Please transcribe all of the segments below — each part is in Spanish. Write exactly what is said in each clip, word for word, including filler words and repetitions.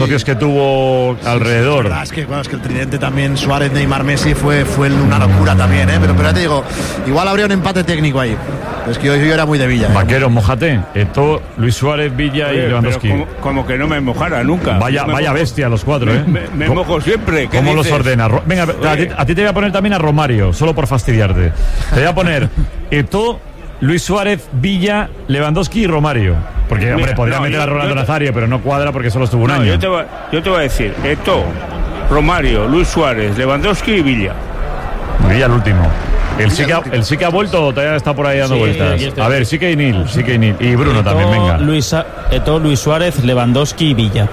socios que tuvo alrededor. La es que, bueno, es que el tridente también, Suárez, Neymar, Messi, fue, fue una locura también, ¿eh? Pero, pero ya te digo, igual habría un empate técnico ahí. Es que yo, yo era muy de Villa. ¿eh? Vaquero, mojate. Esto, Luis Suárez, Villa Oye, y Lewandowski. Como, como que no me mojara nunca. Vaya, me vaya mojo, bestia los cuatro, ¿eh? Me, me mojo siempre. ¿Cómo dices? Los ordena? Venga, a ti, a ti te voy a poner también a Romario, solo por fastidiarte. Te voy a poner Eto, Luis Suárez, Villa, Lewandowski y Romario. Porque, Mira, hombre, podría no, meter yo, a Rolando te... Nazario, pero no cuadra porque solo estuvo un no, año. Yo te, voy, yo te voy a decir, Eto, Romario, Luis Suárez, Lewandowski y Villa. Villa el último. El sí, que ha, el sí que ha vuelto o todavía está por ahí dando sí, vueltas. A ver, sí que hay Nil, sí que hay Nil. Y Bruno Eto, también, venga. Luis, Eto, Luis Suárez, Lewandowski y Villa.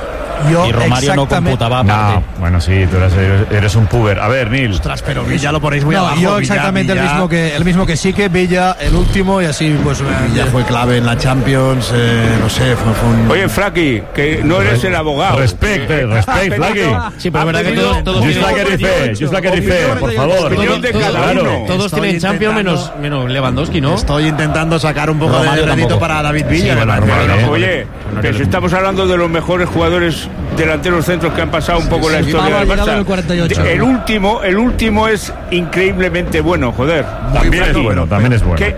Yo y Romario no computaba aparte. No, bueno, sí, tú eres, eres un puber. A ver, Nil. Ostras, pero Villa lo ponéis muy no, abajo. Yo exactamente Villa, el mismo que el mismo que sí que Villa, el último, y así pues Villa fue clave en la Champions, eh, no sé, fue, fue un... Oye, Flaqui, que no eres el abogado. Respect, respect, Flaqui. Sí, pero es verdad que todos todos tienen Just like a por favor. Claro. Todos tienen Champions menos menos Lewandowski, ¿no? Estoy intentando sacar un poco de rédito para David Villa. Oye, pero si estamos hablando de los mejores jugadores delanteros centros que han pasado un poco sí, la historia del Barça. El último, el último es increíblemente bueno, joder. También es bueno, también es bueno.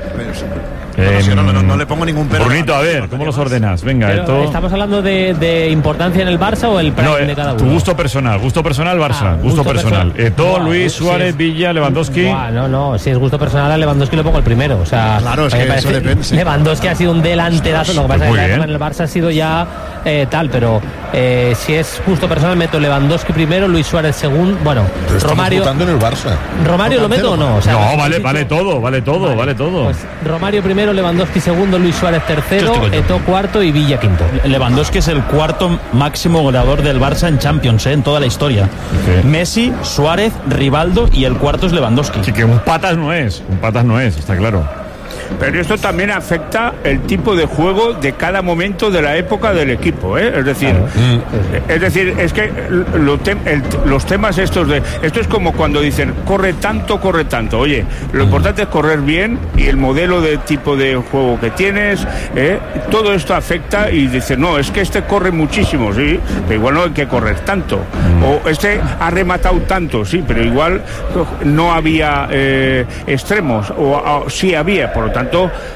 Eh, no, no, no, no le pongo ningún pero. Brunito, a ver, ¿cómo los ordenas? Venga, pero, esto... ¿estamos hablando de, de importancia en el Barça o el prime no, eh, de cada uno? Tu gusto personal, gusto personal Barça, ah, gusto, gusto personal. personal. Eto, Buah, Luis, Suárez, sí, Villa, Lewandowski. Buah, no, no, si es gusto personal a Lewandowski lo pongo el primero. O sea, claro, es que eso depende. Sí. Lewandowski ha sido un delanterazo, lo que pasa es que en el Barça ha sido ya eh, tal, pero eh, si es gusto personal meto Lewandowski primero, Luis Suárez segundo, bueno, pero Romario. en el Barça. ¿Romario lo meto o no? O sea, no, vale, vale todo, vale todo, vale, vale todo. Pues Romario primero, Lewandowski segundo, Luis Suárez tercero, Eto cuarto y Villa quinto. Lewandowski es el cuarto máximo goleador del Barça en Champions, ¿eh? En toda la historia. Okay. Messi, Suárez, Rivaldo y el cuarto es Lewandowski. Sí, que un patas no es, un patas no es, está claro. Pero esto también afecta el tipo de juego de cada momento de la época del equipo, ¿eh? Es decir, claro. es decir, es que lo te, el, los temas estos de esto es como cuando dicen corre tanto, corre tanto. Oye, lo importante es correr bien y el modelo de tipo de juego que tienes, ¿eh? Todo esto afecta y dicen no, es que este corre muchísimo, sí, pero igual no hay que correr tanto. O este ha rematado tanto, sí, pero igual no había eh, extremos o, o sí había, por lo tanto.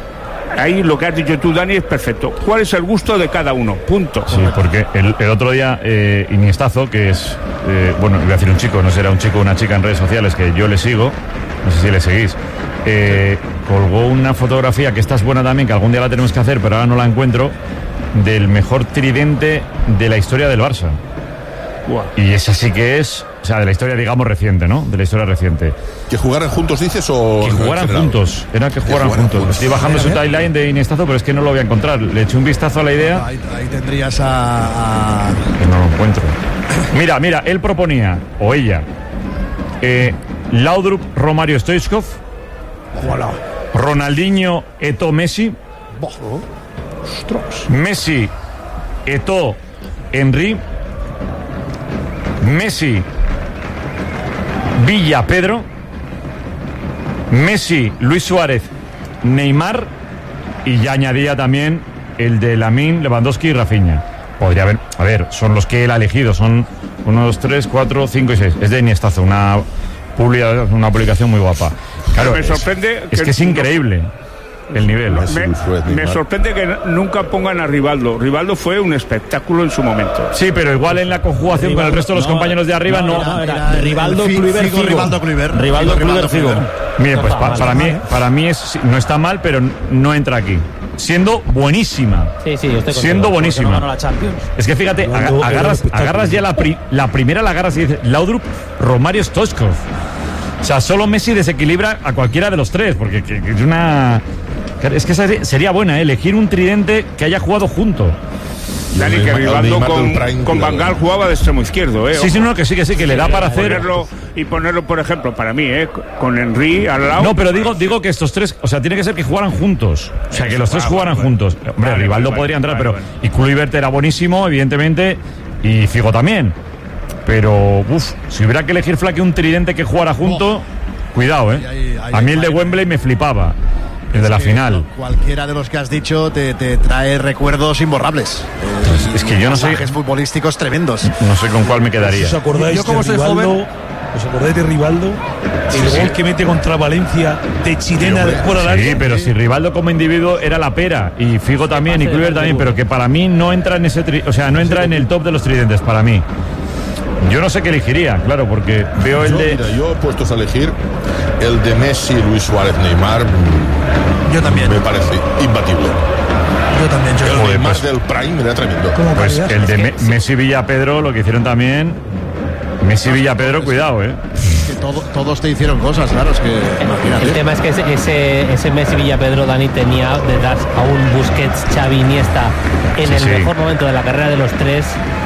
Ahí lo que has dicho tú, Dani, es perfecto. ¿Cuál es el gusto de cada uno? Punto. Sí, porque el, el otro día eh, Iniestazo, que es, eh, bueno, voy a decir un chico, no sé si era un chico o una chica en redes sociales, que yo le sigo, no sé si le seguís, eh, colgó una fotografía, que esta es buena también, que algún día la tenemos que hacer, pero ahora no la encuentro, del mejor tridente de la historia del Barça. Wow. Y esa sí que es, o sea, de la historia, digamos, reciente, ¿no? De la historia reciente. ¿Que jugaran juntos, dices, o...? Que jugaran juntos, era que jugaran, que jugaran juntos. juntos. Estoy bajando su timeline de Iniestazo, pero es que no lo voy a encontrar. Le eché un vistazo a la idea. Ahí, ahí tendrías a... a... Que no lo encuentro. Mira, mira, él proponía, o ella, eh, Laudrup, Romario, Stoichkov, voilà. Ronaldinho, Eto, Messi, Messi, Eto, Henry, Messi, Villa, Pedro, Messi, Luis Suárez, Neymar, y ya añadía también el de Lamine, Lewandowski y Rafinha. Podría haber, a ver, son los que él ha elegido, son uno, dos, tres, cuatro, cinco y seis. Es de Iniestazo, una, publica, una publicación muy guapa. Claro, me es, sorprende es que, que es increíble. El nivel. Me, me sorprende que nunca pongan a Rivaldo. Rivaldo fue un espectáculo en su momento. Sí, pero igual en la conjugación Rivaldo, con el resto de los no, compañeros de arriba no. no, era, era Rivaldo, Kluivert, Figo. Rivaldo, Kluivert. Rivaldo, Kluivert, Figo. Mire, pues pa, para mí, para mí es, no está mal, pero no entra aquí. Siendo buenísima. Sí, sí, yo estoy Siendo buenísima. No la Champions. Es que fíjate, ag agarras, agarras ya la, pri la primera, la agarras y dices Laudrup, Romario, Stoichkov. O sea, solo Messi desequilibra a cualquiera de los tres, porque que, que es una... Es que sería buena, ¿eh? Elegir un tridente que haya jugado junto. Dani, que Rivaldo con, con Van Gaal jugaba de extremo izquierdo, ¿eh? Sí, sí, no, que sí, que sí, que sí, le da para hacer... Ponerlo, y ponerlo, por ejemplo, para mí, ¿eh? Con Henry al lado... No, pero digo, digo que estos tres, o sea, tiene que ser que jugaran juntos. O sea, que los tres jugaran juntos. Hombre, vale, Rivaldo vale, podría entrar, vale, pero... Vale. Y Kluivert era buenísimo, evidentemente, y Figo también. Pero, uff, si hubiera que elegir, Flaque, un tridente que jugara junto, oh. cuidado, ¿eh? Ahí, ahí, ahí, a mí el de Wembley me flipaba. el de la final. Cualquiera de los que has dicho te, te trae recuerdos imborrables. Eh, es que yo no sé. Pasajes futbolísticos tremendos. No sé con cuál me quedaría. ¿Os acordáis yo como de soy Rivaldo? joven. ¿Os acordáis de Rivaldo? Sí, el sí. gol que mete contra Valencia de chilena Sí, de fuera del sí, área. pero si Rivaldo como individuo era la pera y Figo también y Kluivert también, pero que para mí no entra en ese, tri, o sea, no entra en el top de los tridentes para mí. Yo no sé qué elegiría, claro, porque veo el yo, de. Mira, yo puestos a elegir el de Messi, Luis Suárez, Neymar. Yo también. Me parece imbatible. Yo también. Yo El Joder, Neymar pues, del Prime era tremendo. Pues el de Me- Messi Villapedro, lo que hicieron también. Messi Villapedro, cuidado, eh. Que todo, todos te hicieron cosas, claro, es que imagínate. El tema es que ese, ese, ese Messi Villapedro, Dani, tenía detrás a un Busquets, Xavi, Iniesta en Sí, el sí. mejor momento de la carrera de los tres,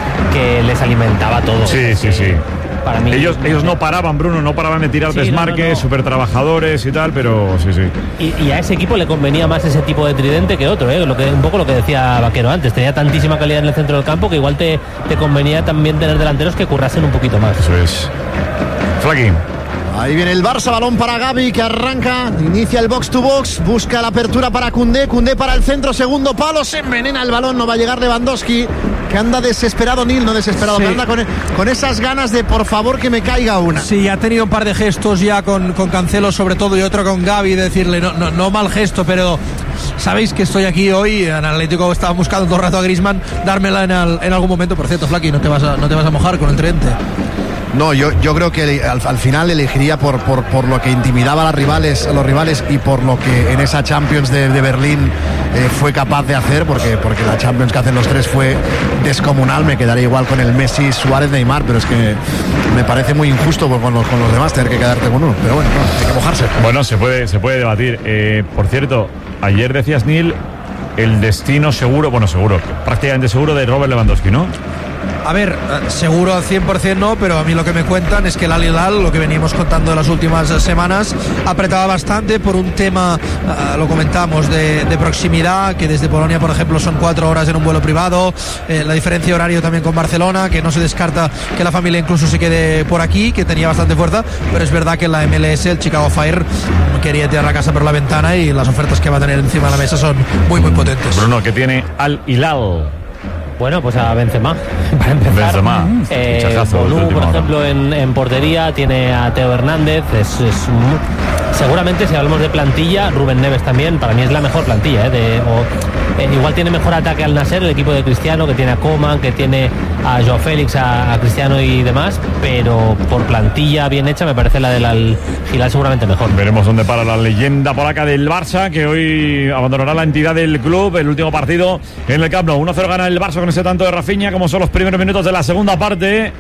que les alimentaba todo. Sí, sí, sí. Para mí, Ellos, ellos no paraban, Bruno, no paraban de tirar Sí, desmarques, no, no, no. súper trabajadores y tal, pero sí, sí. Y, y a ese equipo le convenía más ese tipo de tridente que otro, ¿eh? Lo que, un poco lo que decía Vaquero antes. Tenía tantísima calidad en el centro del campo que igual te, te convenía también tener delanteros que currasen un poquito más. Eso es. Flaqui. Ahí viene el Barça, balón para Gavi que arranca, inicia el box to box, busca la apertura para Koundé, Koundé para el centro, segundo palo, se envenena el balón, no va a llegar Lewandowski, que anda desesperado, Nil, no desesperado, Sí. pero anda con, con esas ganas de por favor que me caiga una. Sí, ha tenido un par de gestos ya con, con Cancelo sobre todo y otro con Gavi, decirle no, no, no mal gesto, pero sabéis que estoy aquí hoy, en Atlético estaba buscando todo el rato a Griezmann, dármela en, al, en algún momento. Por cierto, Flaqui, no te vas a, no te vas a mojar con el tridente. No, yo, yo creo que al, al final elegiría por, por, por lo que intimidaba a, las rivales, a los rivales y por lo que en esa Champions de, de Berlín eh, fue capaz de hacer, porque, porque la Champions que hacen los tres fue descomunal. Me quedaría igual con el Messi, Suárez, Neymar, pero es que me parece muy injusto con los, con los demás tener que quedarte con uno. Pero bueno, no, hay que mojarse. Bueno, se puede, se puede debatir. Eh, por cierto, ayer decías, Neil, el destino seguro, bueno, seguro, prácticamente seguro de Robert Lewandowski, ¿no? A ver, seguro al cien por ciento no, pero a mí lo que me cuentan es que el Al Hilal, lo que veníamos contando en las últimas semanas, apretaba bastante por un tema, uh, lo comentamos, de, de proximidad, que desde Polonia, por ejemplo, son cuatro horas en un vuelo privado, eh, la diferencia de horario también con Barcelona, que no se descarta que la familia incluso se quede por aquí, que tenía bastante fuerza, pero es verdad que en la M L S, el Chicago Fire, quería tirar la casa por la ventana y las ofertas que va a tener encima de la mesa son muy, muy potentes. Bruno, que tiene Al Hilal. Bueno, pues a Benzema, para empezar. Benzema, eh, fichajazo de Bonu, última por hora. ejemplo, en, en portería tiene a Teo Hernández. Es, es muy- seguramente, si hablamos de plantilla, Rubén Neves también, para mí es la mejor plantilla. ¿eh? De, o, eh, igual tiene mejor ataque al Nasser, el equipo de Cristiano, que tiene a Coman, que tiene a Joao Félix, a, a Cristiano y demás, pero por plantilla bien hecha me parece la del Al Hilal seguramente mejor. Veremos dónde para la leyenda polaca del Barça, que hoy abandonará la entidad del club. El último partido en el Camp Nou. uno cero gana el Barça con ese tanto de Rafinha, como son los primeros minutos de la segunda parte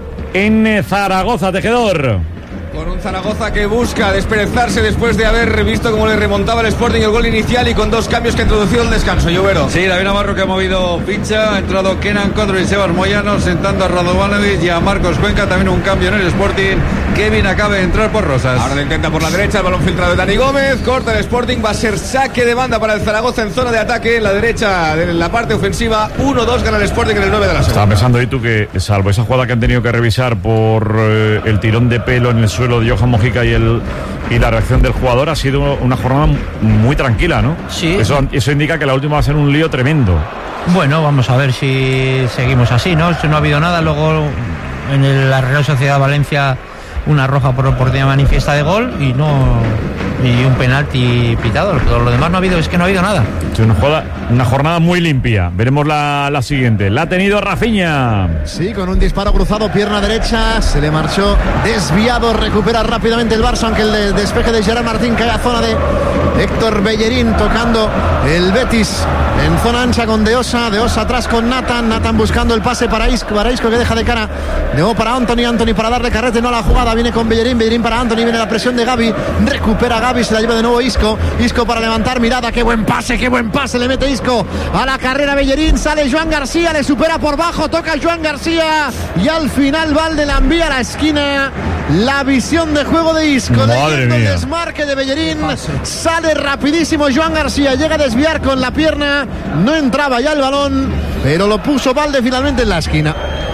en Zaragoza, Tejedor. Con un Zaragoza que busca desperezarse después de haber visto cómo le remontaba el Sporting el gol inicial y con dos cambios que ha introducido el descanso. Llovero. Sí, David Navarro que ha movido ficha, ha entrado Kenan Condro y Sebas Moyano, sentando a Radovanovic y a Marcos Cuenca, también un cambio en el Sporting. Kevin acaba de entrar por Rosas. Ahora lo intenta por la derecha, el balón filtrado de Dani Gómez, corta el Sporting, va a ser saque de banda para el Zaragoza en zona de ataque, en la derecha de la parte ofensiva, uno dos gana el Sporting en el nueve de la segunda. Estaba pensando ahí tú que, salvo esa jugada que han tenido que revisar por eh, el tirón de pelo en el suelo de Johan Mojica y el y la reacción del jugador, ha sido una jornada muy tranquila, ¿no? Sí. Eso, eso indica que la última va a ser un lío tremendo. Bueno, vamos a ver si seguimos así, ¿no? Si no ha habido nada, luego en el- la Real Sociedad Valencia una roja por oportunidad manifiesta de gol y no y un penalti pitado. Todo lo demás no ha habido, es que no ha habido nada. Es una, jugada, una jornada muy limpia. Veremos la, la siguiente. La ha tenido Rafinha. Sí, con un disparo cruzado, pierna derecha, se le marchó desviado, recupera rápidamente el Barça, aunque el de- despeje de Gerard Martín cae a zona de Héctor Bellerín, tocando el Betis en zona ancha con De Osa, De Osa atrás con Nathan, Nathan buscando el pase para Isco, para Isco que deja de cara, de nuevo para Anthony, Anthony para darle carrete, no a la jugada, viene con Bellerín, Bellerín para Anthony, viene la presión de Gavi, recupera Gavi, se la lleva de nuevo Isco, Isco para levantar mirada, qué buen pase, qué buen pase, le mete Isco a la carrera Bellerín, sale Joan García, le supera por bajo, toca Joan García y al final Valde la envía a la esquina. La visión de juego de Isco, Madre leyendo el mía. desmarque de Bellerín, sale rapidísimo Joan García, llega a desviar con la pierna, no entraba ya el balón, pero lo puso Valde finalmente en la esquina.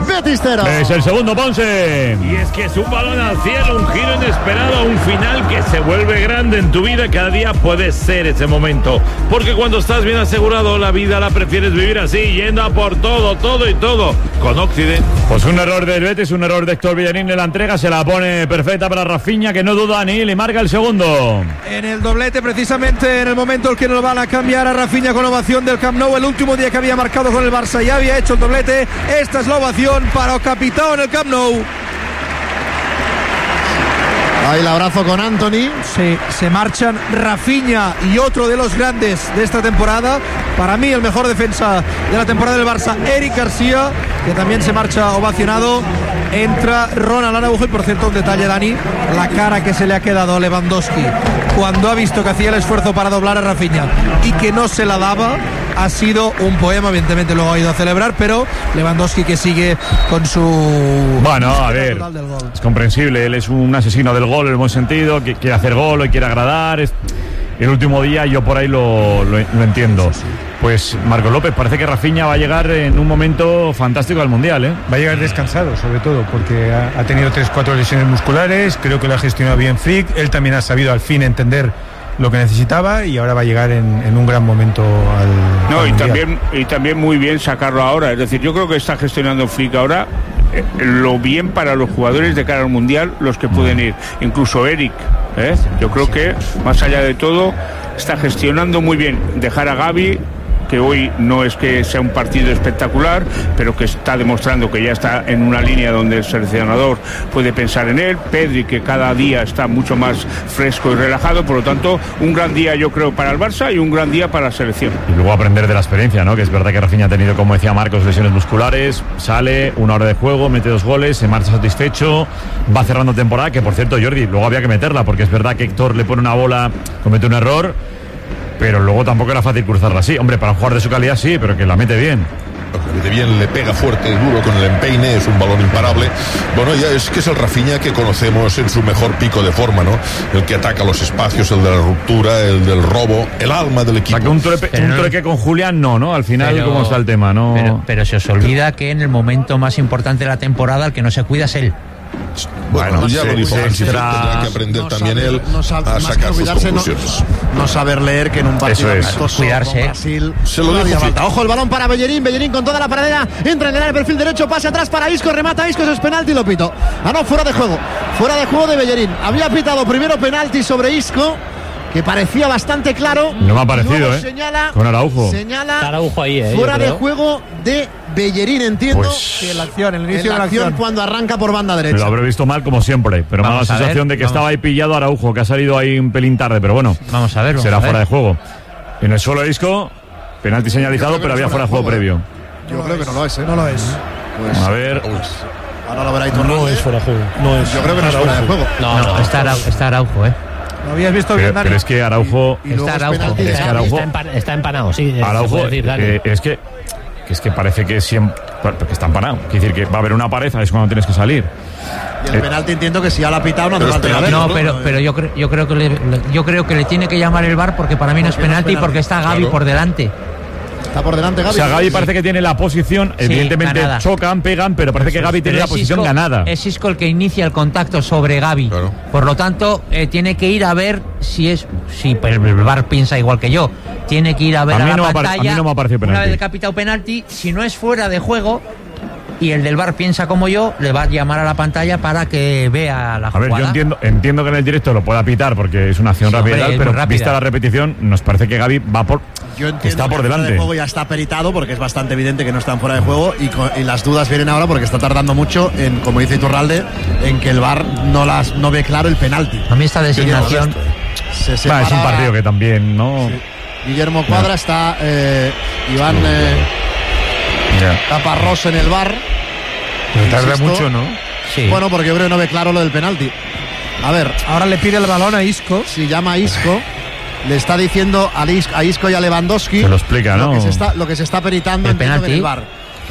Betis cero. Es el segundo, Ponce. Y es que es un balón al cielo, un giro inesperado, un final que se vuelve grande en tu vida. Cada día puede ser ese momento. Porque cuando estás bien asegurado, la vida la prefieres vivir así, yendo a por todo, todo y todo. Con Occident. Pues un error del Betis, un error de Héctor Bellerín en la entrega. Se la pone perfecta para Rafinha, que no duda ni le marca el segundo. En el doblete, precisamente en el momento en que nos van a cambiar a Rafinha con ovación del Camp Nou, el último día que había marcado con el Barça ya había hecho el doblete. Esta es la ovación para Capitão en el Camp Nou. Ahí el abrazo con Anthony. Sí, se marchan Rafinha y otro de los grandes de esta temporada. Para mí el mejor defensa de la temporada del Barça, Eric García, que también se marcha ovacionado. Entra Ronald Araujo y, por cierto, un detalle, Dani, la cara que se le ha quedado a Lewandowski cuando ha visto que hacía el esfuerzo para doblar a Rafinha y que no se la daba, ha sido un poema. Evidentemente luego ha ido a celebrar, pero Lewandowski que sigue con su... Bueno, a ver, es comprensible, él es un asesino del gol en el buen sentido, que quiere hacer gol y quiere agradar. Es... El último día yo por ahí lo, lo, lo entiendo. Pues Marcos López, parece que Rafinha va a llegar en un momento fantástico al Mundial, ¿eh? Va a llegar descansado, sobre todo, porque ha, ha tenido tres cuatro lesiones musculares. Creo que lo ha gestionado bien Flick. Él también ha sabido al fin entender lo que necesitaba y ahora va a llegar en, en un gran momento al, no, al y Mundial. también, y también muy bien sacarlo ahora. Es decir, yo creo que está gestionando Flick ahora eh, lo bien para los jugadores de cara al Mundial, los que pueden ir. Incluso Eric, ¿eh? Yo creo que, más allá de todo, está gestionando muy bien. Dejar a Gavi, que hoy no es que sea un partido espectacular, pero que está demostrando que ya está en una línea donde el seleccionador puede pensar en él. Pedri, que cada día está mucho más fresco y relajado. Por lo tanto, un gran día, yo creo, para el Barça y un gran día para la selección. Y luego aprender de la experiencia, ¿no? Que es verdad que Rafinha ha tenido, como decía Marcos, lesiones musculares. Sale, una hora de juego, mete dos goles, se marcha satisfecho, va cerrando temporada. Que, por cierto, Jordi, luego había que meterla, porque es verdad que Héctor le pone una bola, comete un error, pero luego tampoco era fácil cruzarla así. Hombre, para un jugador de su calidad sí, pero que la mete bien. La mete bien, le pega fuerte, duro con el empeine, es un balón imparable. Bueno, ya es que es el Rafinha que conocemos en su mejor pico de forma, ¿no? El que ataca los espacios, el de la ruptura, el del robo, el alma del equipo. O sea, que un trueque, un trueque con Julián no, ¿no? Al final, pero, ¿cómo está el tema? No. Pero, pero se os olvida que en el momento más importante de la temporada el que no se cuida es él. Bueno, bueno, ya lo dijo Hansi, tendrá que aprender no también sabe, él no sabe, a sacar sus cuidarse, conclusiones. No, no saber leer que en un partido Eso es. amistoso Cuidarse. con Brasil Se lo no dijo falta. Ojo el balón para Bellerín, Bellerín con toda la paradera, entra en el área, perfil derecho, pase atrás para Isco, remata Isco, eso es penalti, lo pito. Ah, no, fuera de juego, fuera de juego de Bellerín. Había pitado primero penalti sobre Isco, que parecía bastante claro. No me ha parecido, ¿eh? Señala, con Araujo. Señala Araujo ahí, ¿eh? fuera de juego de Bellerín, entiendo. Pues, Sí, en la acción, en el inicio en la de la acción. acción cuando arranca por banda Lo derecha. habré visto mal como siempre, pero me ha dado Vamos la a ver, sensación de que vamos. estaba ahí pillado Araujo, que ha salido ahí un pelín tarde, pero bueno, Vamos a ver. Vamos será a ver. fuera de juego. En el suelo Isco, penalti señalizado, que pero no había es fuera de juego fuera de previo. Yo creo que no lo es, ¿eh? No lo es. Pues, A ver, ahora lo verá No Iturralde. es fuera de juego. No es. Yo creo que no es fuera de juego. No, No, no, está, Arau- está Araujo, ¿eh? Lo habías visto pero, bien, Dani. pero es que Araujo, Y luego Está es Araujo. penalti de Es que Gavi. Araujo- Está, empa- está empanado, sí. se Araujo, puede decir, Dani. eh, es que, que es que parece que siempre, que está empanado. Quiere decir que va a haber una pared, es cuando tienes que salir. Y el Eh, penalti entiendo que si ya la ha pitado no hace pero es falta ir a penalti, verlo, No, pero, pero yo, creo, yo, creo que le, le- yo creo que le tiene que llamar el V A R porque para mí no es Porque no es penalti penalti. porque está Gavi Claro. por delante. Está por delante O Gavi. sea, Gavi parece que tiene la posición, Sí, evidentemente ganada. chocan, pegan, pero parece que Gavi tiene Pero la es posición Isco- ganada. Es Isco el que inicia el contacto sobre Gavi. Claro. Por lo tanto, eh, tiene que ir a ver si es. Si el V A R piensa igual que yo. Tiene que ir a ver A a, mí la no me ha pare- a pantalla. mí no me ha parecido Una penalti. vez decapitado penalti, si no es fuera de juego y el del V A R piensa como yo, le va a llamar a la pantalla para que vea la A ver, jugada. yo entiendo, entiendo que en el directo lo pueda pitar porque es una acción Sí, rápida y hombre, tal, es pero muy rápida. vista la repetición, nos parece que Gavi va por. Yo entiendo está por que fuera delante. de juego ya está peritado porque es bastante evidente que no están fuera de juego y, co- y las dudas vienen ahora porque está tardando mucho en, como dice Iturralde, en que el V A R no las no ve claro el penalti. A mí esta designación. Se Va, separa es un partido que también, ¿no? Guillermo Cuadra, está eh, Iván eh, Ya. Taparrós en el V A R. Pero tarda Insisto. mucho, ¿no? Sí. Bueno, porque yo creo que no ve claro lo del penalti. A ver, Ahora le pide el balón a Isco. si llama a Isco, le está diciendo a Isco, a Isco y a Lewandowski Se lo explica, ¿no? lo que se está, lo que se está peritando El entiendo que en penalti. el V A R.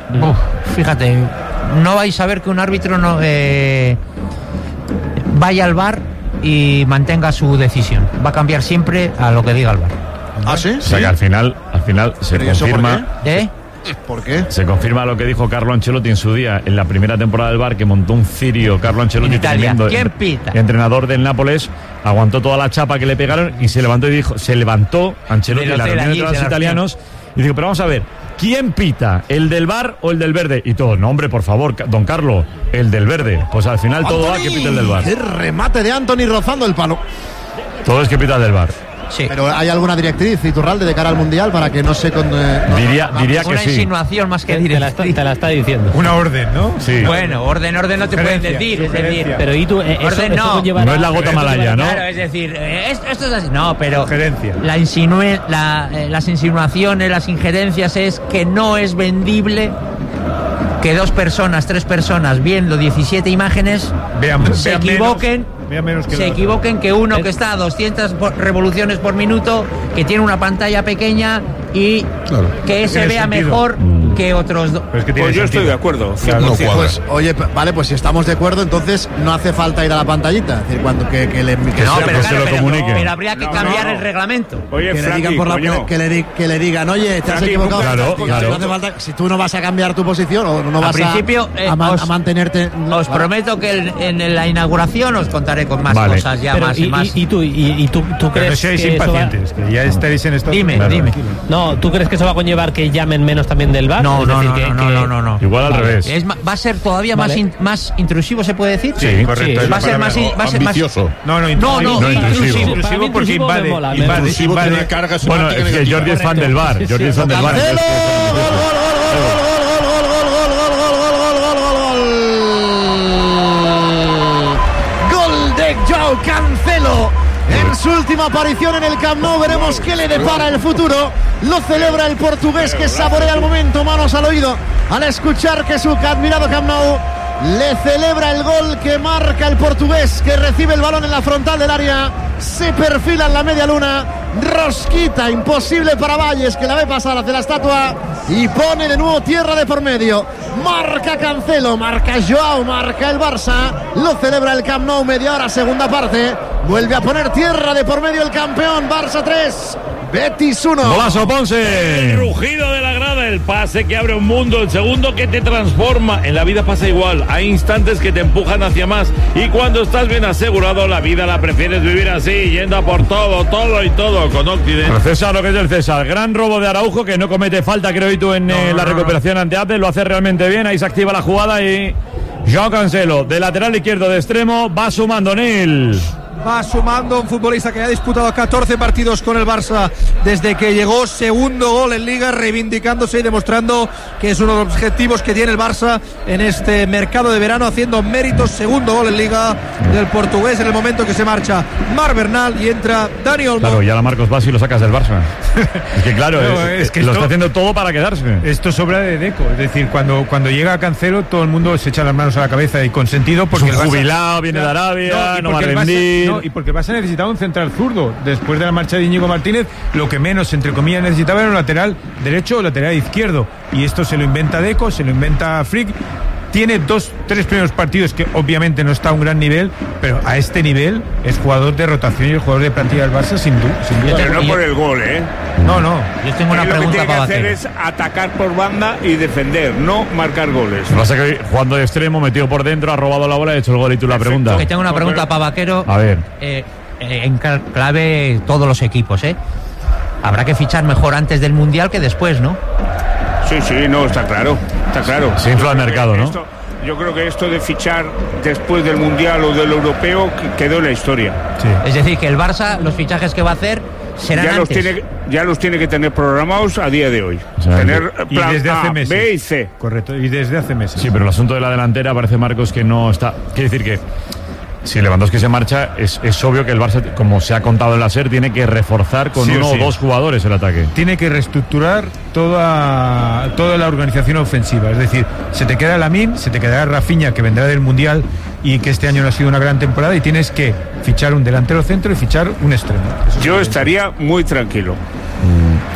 Uf, fíjate, no vais a ver que un árbitro no eh, vaya al V A R y mantenga su decisión. Va a cambiar siempre a lo que diga el V A R. ¿Ah, sí? O sea que al final, al final se ¿Pero y eso por confirma. ¿Eh? ¿Por qué? Se confirma lo que dijo Carlo Ancelotti en su día, en la primera temporada del V A R, que montó un cirio Carlo Ancelotti, En Italia. tremendo, ¿Quién pita? entrenador del Nápoles, aguantó toda la chapa que le pegaron y se levantó y dijo, se levantó Ancelotti en la Del hotel reunión allí, de se los la italianos y dijo, pero vamos a ver, ¿quién pita? ¿El del V A R o el del verde? Y todos, no hombre, por favor, don Carlo, el del verde. Pues al final todo va que pita el del V A ¡Qué R. remate de Anthony rozando el palo! Todo es que pita el del V A R. Sí. Pero ¿hay alguna directriz, Iturralde, de cara al Mundial para que no se... Con, eh, no, Diría, no, diría que Una sí. insinuación más que Te, te la directriz. está, te la está diciendo. Una orden, ¿no? Sí. Bueno, orden, orden no te pueden Sugerencia, decir, es sugerencia. decir, Pero y tú, eh, eso- orden eso no. conllevará- No es la gota malaya, ¿no? Claro, es decir, eh, esto, esto es así. No, pero Sugerencia. la insinue, la, eh, las insinuaciones, las injerencias es que no es vendible que dos personas, tres personas viendo diecisiete imágenes Vean, se vean equivoquen. menos, vean menos que se la otra. equivoquen que uno que está a doscientas por- revoluciones por minuto, que tiene una pantalla pequeña y que se Tiene vea sentido. mejor que otros dos. Pero es que tiene Pues yo estoy sentido. de acuerdo. Claro, no cuadra. Pues, oye, p- vale, pues si estamos de acuerdo, entonces no hace falta ir a la pantallita. Es decir, cuando que, que le, que No, sea- pero, que se claro, lo pero- comuniquen. pero habría que No, cambiar no. el reglamento. Oye, que le Frankie, digan por la coño. que, que le, di- que le digan, oye, te has Frankie, equivocado. claro, No claro. hace falta, si tú no vas a cambiar tu posición o no Al vas principio, a, eh, a, man- os- a mantenerte. Os Vale. prometo que el- en la inauguración os contaré con más Vale. cosas ya Pero más y, y más. y- y tú, y, y tú, tú Pero no crees seáis que eso va- impacientes, que ya estaréis en esto. Dime, Claro. dime. No, ¿tú crees que eso va a conllevar que llamen menos también del V A R? No, Es no, decir, no, que- no, no, que- no, no, no. Igual al Vale. revés. Es ma- va a ser todavía Vale. más in- más intrusivo, ¿se puede decir? Sí, correcto. sí. es Va a la ser más, palabra. in- va a ser más Ambicioso. No, no, No, no, No, intrusivo. intrusivo Para mí porque intrusivo me invade, mola, me invade, Intrusivo tiene invade. una carga Bueno, semántica es que negativa. Jordi es fan del V A R. Jordi es fan del V A R. Cancelo, entonces- gol, gol, gol, gol, gol, gol, gol, gol, gol, gol, gol, gol, gol, gol, gol, gol. Gol de Joao Cancelo. En su última aparición en el Camp Nou, veremos qué le depara el futuro. Lo celebra el portugués, que saborea el momento, manos al oído, al escuchar que su admirado Camp Nou le celebra el gol que marca el portugués, que recibe el balón en la frontal del área, se perfila en la media luna, rosquita, imposible para Valles, que la ve pasar hacia la estatua y pone de nuevo tierra de por medio. Marca Cancelo, marca Joao, marca el Barça, lo celebra el Camp Nou, media hora, segunda parte, vuelve a poner tierra de por medio el campeón. Barça tres, Betis uno. Golazo, Ponce. El rugido de la grada, el pase que abre un mundo, el segundo que te transforma. En la vida pasa igual, hay instantes que te empujan hacia más y cuando estás bien asegurado, la vida la prefieres vivir así, yendo a por todo, todo y todo con Occident. Pero César, lo que es el César. Gran robo de Araujo, que no comete falta, creo, y tú en eh, la recuperación ante Apple. Lo hace realmente bien. Ahí se activa la jugada y Joao Cancelo, de lateral izquierdo de extremo, va sumando Nil. Va sumando un futbolista que ha disputado catorce partidos con el Barça desde que llegó, segundo gol en Liga, reivindicándose y demostrando que es uno de los objetivos que tiene el Barça en este mercado de verano, haciendo méritos. Segundo gol en Liga del portugués en el momento que se marcha Marc Bernal y entra Dani Olmo. Claro, ya la Marcos Basi y lo sacas del Barça. Es que claro, No, es, es que lo esto- está haciendo todo para quedarse. Esto sobra de Deco, es decir, cuando, cuando llega Cancelo todo el mundo se echa las manos a la cabeza y con sentido porque Es un el Barça- jubilado, viene de Arabia, y no va a porque el Barça- rendir. no, y porque el Barça necesitaba un central zurdo. Después de la marcha de Íñigo Martínez, lo que menos, entre comillas, necesitaba era un lateral derecho o lateral izquierdo. Y esto se lo inventa Deco, se lo inventa Frick. Tiene dos, tres primeros partidos que obviamente no está a un gran nivel, pero a este nivel es jugador de rotación y el jugador de plantilla del Barça sin, du sin duda. Pero no por el gol, ¿eh? No, no. Yo tengo una Él lo que pregunta tiene que para hacer Vaquero. es atacar por banda y defender, no marcar goles. Lo que pasa es que jugando de extremo, metido por dentro, ha robado la bola y ha hecho el gol. Y tú la pregunta. Que tengo una pregunta para Vaquero. A ver. Eh, eh, en cl- clave todos los equipos, ¿eh? Habrá que fichar mejor antes del Mundial que después, ¿no? Sí, sí, no, está claro, está claro. Se infla el Yo creo mercado, que ¿no? esto- yo creo que esto de fichar después del Mundial o del Europeo que- quedó en la historia. Es decir, que el Barça, los fichajes que va a hacer serán Ya los, antes. tiene, ya los tiene que tener programados a día de hoy. sea, tener Y plan desde hace A, meses. B y C. Correcto, y desde hace meses. Sí, pero el asunto de la delantera parece, Marcos, que no está. Quiere decir que si Lewandowski se marcha, es, es obvio que el Barça, como se ha contado en la SER, tiene que reforzar con Sí o uno sí. o dos jugadores el ataque. Tiene que reestructurar toda, toda la organización ofensiva. Es decir, se te queda Lamine, se te quedará Rafinha, que vendrá del Mundial y que este año no ha sido una gran temporada, y tienes que fichar un delantero centro y fichar un extremo. Eso Yo es- estaría muy tranquilo.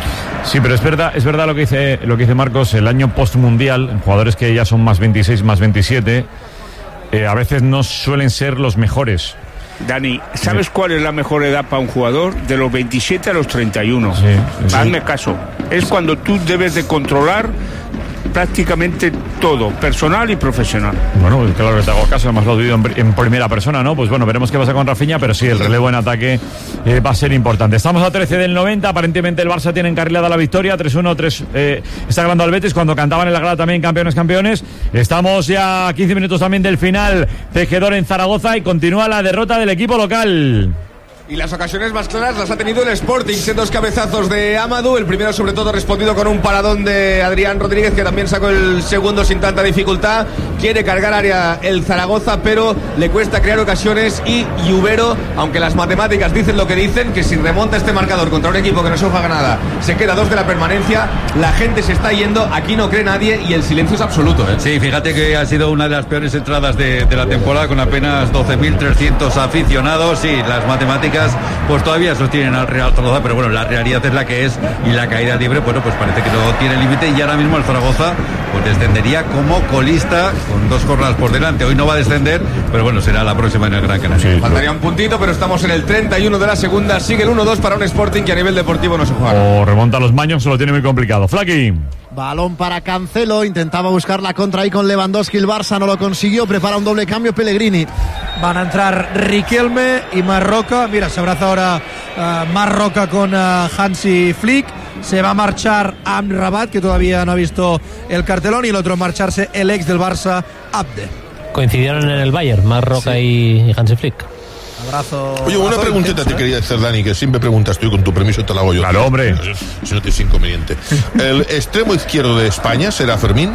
Sí, pero es verdad, es verdad lo que dice, lo que dice Marcos, el año postmundial, en jugadores que ya son más veintiséis, más veintisiete, eh, a veces no suelen ser los mejores. Dani, ¿sabes sí. cuál es la mejor edad para un jugador? De los veintisiete a los treinta y uno. Sí, sí. Hazme caso. Es cuando tú debes de controlar prácticamente todo, personal y profesional. Bueno, pues claro que te hago caso, además lo he oído en, en primera persona, ¿no? Pues bueno, veremos qué pasa con Rafinha, pero sí, el relevo en ataque eh, va a ser importante. Estamos a trece del noventa, aparentemente el Barça tiene encarrilada la victoria, tres uno, tres, eh, está ganando al Betis, cuando cantaban en la grada también campeones, campeones. Estamos ya a quince minutos también del final, tejedor en Zaragoza, y continúa la derrota del equipo local. Y las ocasiones más claras las ha tenido el Sporting, dos cabezazos de Amadou, el primero sobre todo respondido con un paradón de Adrián Rodríguez, que también sacó el segundo sin tanta dificultad. Quiere cargar área el Zaragoza, pero le cuesta crear ocasiones, y Lluvero, aunque las matemáticas dicen lo que dicen, que si remonta este marcador contra un equipo que no se juega nada, se queda dos de la permanencia, la gente se está yendo, aquí no cree nadie y el silencio es absoluto, ¿eh? Sí, fíjate que ha sido una de las peores entradas de, de la temporada, con apenas doce mil trescientos aficionados, y las matemáticas pues todavía sostienen al Real Zaragoza, pero bueno, la realidad es la que es, y la caída libre, bueno, pues parece que no tiene límite, y ahora mismo el Zaragoza pues descendería como colista con dos jornadas por delante. Hoy no va a descender, pero bueno, será la próxima en el Gran Canaria. Sí, faltaría un puntito, pero estamos en el treinta y uno de la segunda, sigue el uno dos para un Sporting que a nivel deportivo no se juega. O remonta los Maños, se lo tiene muy complicado. Flaky. Balón para Cancelo, intentaba buscar la contra ahí con Lewandowski, el Barça no lo consiguió, prepara un doble cambio Pellegrini. Van a entrar Riquelme y Marroca, mira, se abraza ahora uh, Marroca con uh, Hansi Flick, se va a marchar Amrabat, que todavía no ha visto el cartelón, y el otro marcharse el ex del Barça, Abde. Coincidieron en el Bayern, Marroca sí. y Hansi Flick. Abrazo. Oye, una preguntita te quería hacer, Dani, que siempre preguntas tú, y con tu permiso te la hago yo. Claro, hombre. Si no te es inconveniente. ¿El extremo izquierdo de España será Fermín?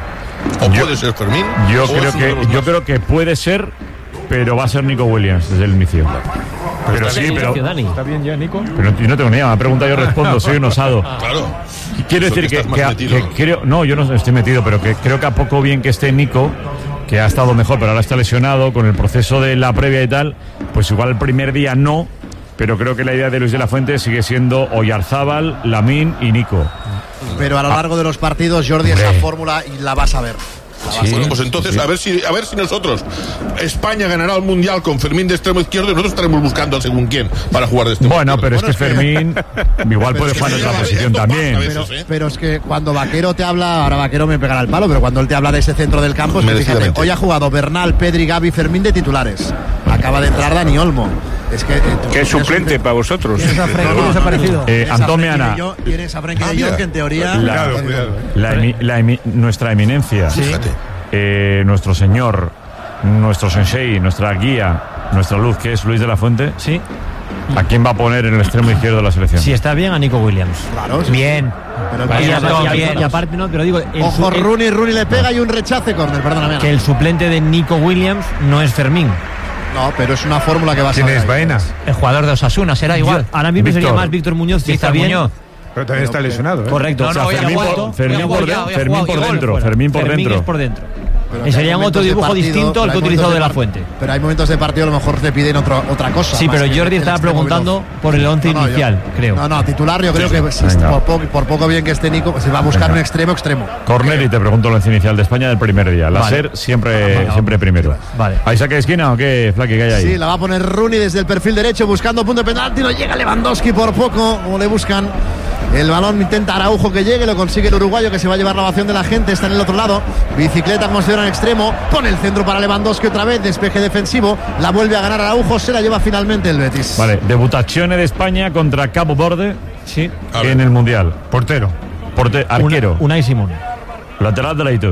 ¿O yo, puede ser Fermín? Yo creo que yo creo que puede ser, pero va a ser Nico Williams desde el inicio. Pero, pero sí, pero ¿está bien ya, Nico? Pero yo no tengo ni idea, me pregunta, yo respondo, soy un osado. Claro. Quiero decir que, que, que, que creo, no, yo no estoy metido, pero que creo que a poco bien que esté Nico, que ha estado mejor, pero ahora está lesionado, con el proceso de la previa y tal, pues igual el primer día no, pero creo que la idea de Luis de la Fuente sigue siendo Oyarzábal, Lamín y Nico. Pero a lo largo de los partidos, Jordi, esa fórmula la vas a ver. Sí, bueno, pues entonces sí. a ver si a ver si nosotros España ganará el Mundial con Fermín de extremo izquierdo, y nosotros estaremos buscando a según quién para jugar de extremo bueno, izquierdo. Pero bueno, es que Fermín igual puede jugar en otra posición también. Veces, pero, ¿eh? pero es que cuando Vaquero te habla, ahora Vaquero me pegará el palo, pero cuando él te habla de ese centro del campo, es que fíjate, hoy ha jugado Bernal, Pedri, Gavi, Fermín de titulares. Acaba de entrar Dani Olmo. Es que, eh, ¿qué es suplente un... para vosotros? ¿Quién es a Frenkie? ¿Quién ha aparecido? Eh, Antón Meana. ¿Quién es a Frenkie de Jong? Que en teoría... La, claro, cuidado, la, emi, la emi, nuestra eminencia. Sí. Fíjate. Eh, nuestro señor, nuestro sensei, nuestra guía, nuestra luz, que es Luis de la Fuente. Sí. ¿A quién va a poner en el extremo izquierdo de la selección? Si está bien, a Nico Williams. Claro, sí. Bien. Pero y, bien, y, bien. Y, y aparte, no, pero digo. El Ojo, su, Rooney, Rooney le pega y un rechace córner, perdóname. Que el suplente de Nico Williams no es Fermín. No, pero es una fórmula que va a ser. ¿Quién es Baena? El jugador de Osasuna, será igual. Yo, ahora mismo Víctor. Sería más Víctor Muñoz, si está bien. Muñoz. Pero también está lesionado, ¿eh? Correcto. No, no, o sea, Fermín, por, Fermín, por, de, Fermín por dentro. Fermín por Fermín dentro. Es por dentro. Y sería otro dibujo partido, distinto al que ha utilizado de la Fuente. Pero hay momentos de partido a lo mejor te piden otro, otra cosa. Sí, pero Jordi estaba preguntando por el once no, no, inicial, yo, creo. No, no, titular yo creo sí, que sí, por, poco, por poco bien que esté Nico, se va a buscar Venga. un extremo extremo. Corner, y te pregunto el once inicial de España del primer día. La vale. SER siempre, vale, siempre primero. Vale. ¿Hay saque de esquina o qué, Flaky, que hay ahí? Sí, la va a poner Rooney desde el perfil derecho buscando punto de penalti. No llega Lewandowski por poco, como le buscan. El balón intenta Araujo que llegue, lo consigue el uruguayo, que se va a llevar la ovación de la gente, está en el otro lado. Bicicleta considera en extremo, pone el centro para Lewandowski otra vez, despeje defensivo, la vuelve a ganar Araujo, se la lleva finalmente el Betis. Vale, debutazione de España contra Cabo Verde, sí, en el Mundial. Portero. Porte, arquero. Una, Unai Simón. Lateral derecho.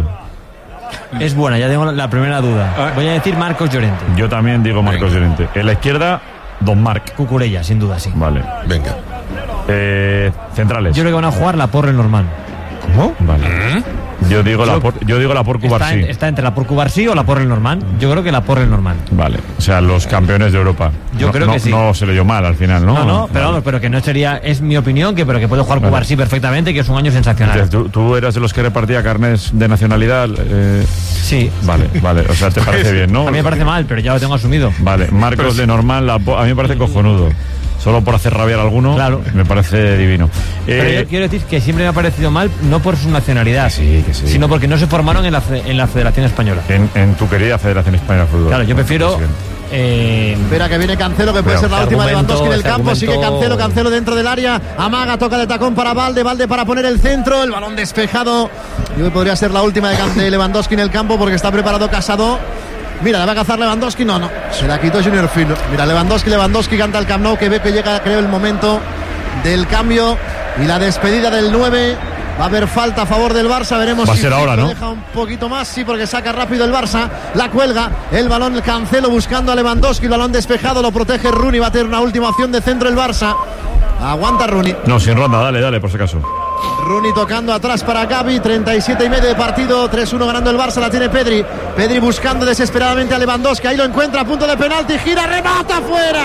Es buena, ya tengo la primera duda. Voy a decir Marcos Llorente. Yo también digo Marcos Venga. Llorente. En la izquierda, Don Marc. Cucurella, sin duda, sí. Vale. Venga. Eh, centrales. Yo creo que van a jugar la Porre Normal. ¿Cómo? Vale. ¿Eh? Yo digo yo, la por, yo digo la por Cubarsí. Está, está entre la por Cubarsí o la por el Normal. Yo creo que la por el Normal. Vale. O sea, los campeones de Europa. Yo no, creo no, que sí. No se leyó mal al final, ¿no? No, no, vale. pero vamos, pero que no sería, es mi opinión, que pero que puede jugar vale. Cubarsí perfectamente, que es un año sensacional. Entonces, ¿tú, tú eras de los que repartía carnes de nacionalidad? Eh... Sí. Vale, vale. O sea, te parece bien, ¿no? A mí me parece mal, pero ya lo tengo asumido. Vale. Marcos pero, de Normal, la, a mí me parece cojonudo. solo por hacer rabiar a alguno, claro. Me parece divino. Pero eh, yo quiero decir que siempre me ha parecido mal, no por su nacionalidad, sí, que sí. sino porque no se formaron en la, en la Federación Española. En, en tu querida Federación Española de Fútbol. Claro, yo prefiero... Eh, Espera que viene Cancelo, que puede ser la última de Lewandowski en el campo. Sigue Cancelo, Cancelo dentro del área. Amaga, toca de tacón para Valde, Valde para poner el centro. El balón despejado. Y hoy podría ser la última de, de Lewandowski en el campo porque está preparado Casado. Mira, ¿la va a cazar Lewandowski? No, no. Se la quitó Junior Fino. Mira, Lewandowski, Lewandowski canta el Camp Nou, que ve que llega, creo, el momento del cambio y la despedida del nueve. Va a haber falta a favor del Barça, veremos Va si a ser ahora, ¿no? deja un poquito más, sí, porque saca rápido el Barça, la cuelga, el balón, el Cancelo buscando a Lewandowski, el balón despejado, lo protege Rooney, va a tener una última opción de centro el Barça. Aguanta Rooney. No, sin ronda, dale, dale, por si acaso. Rooney tocando atrás para Gavi, treinta y siete y medio de partido, tres uno ganando el Barça, la tiene Pedri. Pedri buscando desesperadamente a Lewandowski, ahí lo encuentra a punto de penalti, gira, remata fuera.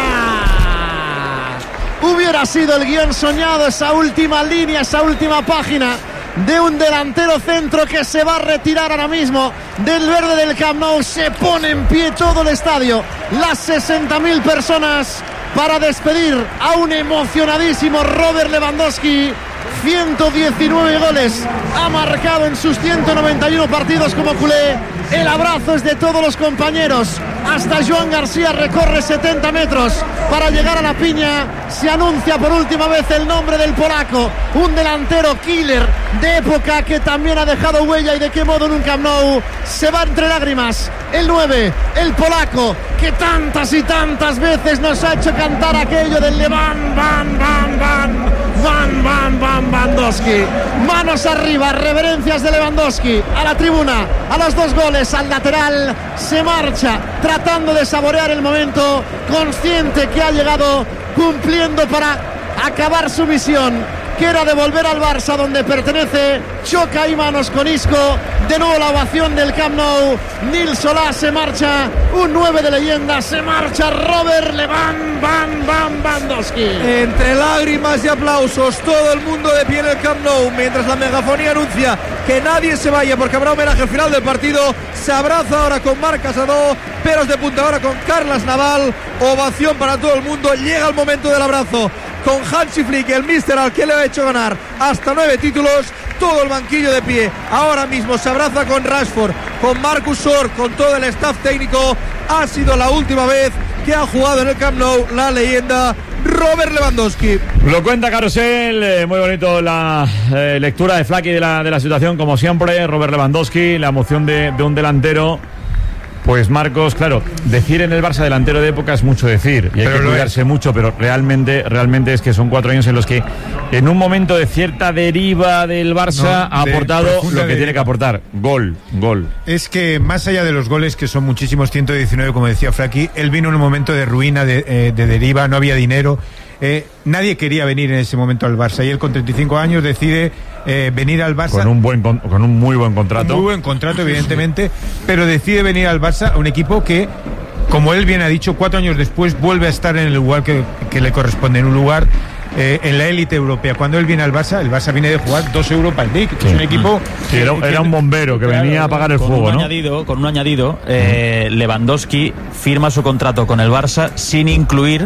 Hubiera sido el guión soñado, esa última línea, esa última página de un delantero centro que se va a retirar ahora mismo del verde del Camp Nou. Se pone en pie todo el estadio, las sesenta mil personas, para despedir a un emocionadísimo Robert Lewandowski. ciento diecinueve goles ha marcado en sus ciento noventa y uno partidos como culé. El abrazo es de todos los compañeros. Hasta Joan García recorre setenta metros para llegar a la piña. Se anuncia por última vez el nombre del polaco, un delantero killer de época que también ha dejado huella, y de qué modo en un Camp Nou. Se va entre lágrimas el nueve, el polaco, que tantas y tantas veces nos ha hecho cantar aquello del Levan, van, van, van, van, van, van, Lewandowski. Manos arriba, reverencias de Lewandowski a la tribuna, a los dos goles, al lateral. Se marcha tratando de saborear el momento, consciente que ha llegado, cumpliendo para acabar su misión, que era de volver al Barça donde pertenece. Choca y manos con Isco, de nuevo la ovación del Camp Nou. Nil Solá se marcha, un nueve de leyenda, se marcha Robert Levan, van, van, Lewandowski. Entre lágrimas y aplausos, todo el mundo de pie en el Camp Nou, mientras la megafonía anuncia que nadie se vaya porque habrá homenaje al final del partido. Se abraza ahora con Marc Casado, pelos de punta ahora con Carles Naval. Ovación para todo el mundo. Llega el momento del abrazo con Hansi Flick, el míster al que le ha hecho ganar hasta nueve títulos. Todo el banquillo de pie ahora mismo se abraza con Rashford, con Marcus Sor, con todo el staff técnico. Ha sido la última vez que ha jugado en el Camp Nou la leyenda Robert Lewandowski. Lo cuenta Carusel, eh, muy bonito la eh, lectura de Flaky de la, de la situación, como siempre. Robert Lewandowski, la emoción de, de un delantero. Pues Marcos, claro, decir en el Barça delantero de época es mucho decir, y hay pero que cuidarse es. mucho, pero realmente realmente es que son cuatro años en los que en un momento de cierta deriva del Barça no, ha aportado lo que de... tiene que aportar, gol, gol. Es que más allá de los goles, que son muchísimos, ciento diecinueve como decía Flaky, él vino en un momento de ruina, de, eh, de deriva, no había dinero. Eh, nadie quería venir en ese momento al Barça, y él con treinta y cinco años decide eh, venir al Barça con un buen con, con un muy buen contrato, un muy buen contrato evidentemente, pero decide venir al Barça, un equipo que, como él bien ha dicho, cuatro años después vuelve a estar en el lugar que, que le corresponde, en un lugar eh, en la élite europea. Cuando él viene al Barça, el Barça viene de jugar dos Europa League, que sí. es un equipo sí, era, que, era un bombero que claro, venía a apagar el con fuego, un ¿no? Añadido, con un añadido, eh, Lewandowski firma su contrato con el Barça sin incluir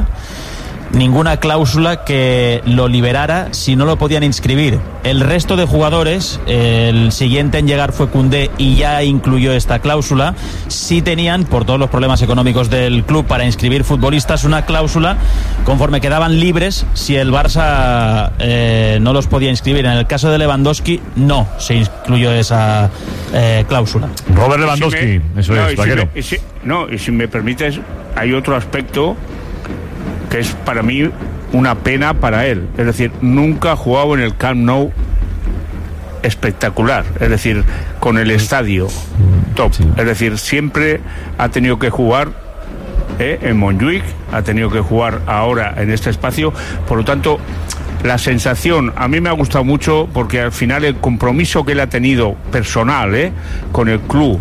ninguna cláusula que lo liberara si no lo podían inscribir. El resto de jugadores, el siguiente en llegar fue Koundé y ya incluyó esta cláusula. Sí tenían, por todos los problemas económicos del club, para inscribir futbolistas, una cláusula conforme quedaban libres si el Barça eh, no los podía inscribir. En el caso de Lewandowski no se incluyó esa eh, cláusula. Robert Lewandowski, si me, eso no, es, vaquero. Si si, no, y si me permites, hay otro aspecto que es para mí una pena para él. Es decir, nunca ha jugado en el Camp Nou espectacular, es decir, con el estadio top. Sí. Es decir, siempre ha tenido que jugar eh, en Montjuic, ha tenido que jugar ahora en este espacio. Por lo tanto, la sensación a mí me ha gustado mucho, porque al final el compromiso que él ha tenido personal eh, con el club